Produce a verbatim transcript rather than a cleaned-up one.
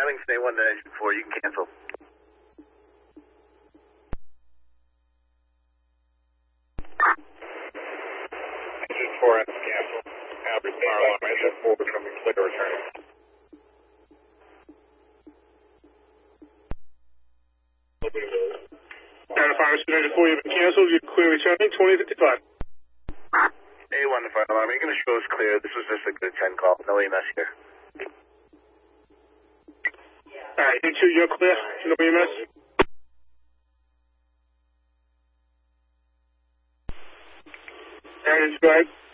Wellington A one to engine four, you can cancel. Engine four has to cancel. Average power alarm, engine four becoming clear returning. Data fire engine four, you've been canceled, you're clear returning, twenty fifty-five. A one to fire alarm, you're going to show us clear. This was just a good ten call, no E M S here. Alright, A two, you're clear, no E M S. Alright, go ahead.